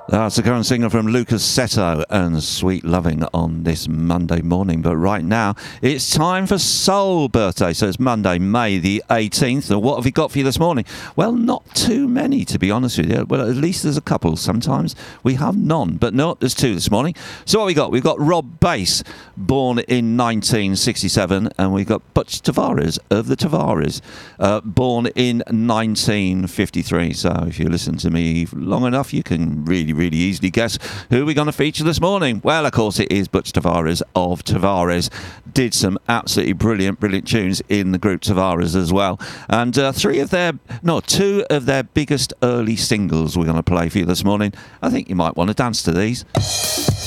That's the current single from Lucas Seto and Sweet Loving on this Monday morning. But right now, it's time for Soul Birthday. So it's Monday, May the 18th. And what have we got for you this morning? Well, not too many, to be honest with you. Well, at least there's a couple. Sometimes we have none. But no, there's two this morning. So what we got? We've got Rob Bass, born in 1967. And we've got Butch Tavares of the Tavares, born in 1953. So if you listen to me long enough, you can really easily guess who we're going to feature this morning. Well, of course, it is Butch Tavares of Tavares. Did some absolutely brilliant tunes in the group Tavares as well. And two of their biggest early singles we're going to play for you this morning. I think you might want to dance to these.